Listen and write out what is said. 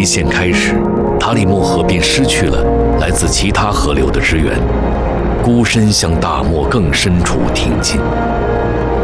线开始，塔里木河便失去了来自其他河流的支援，孤身向大漠更深处挺进。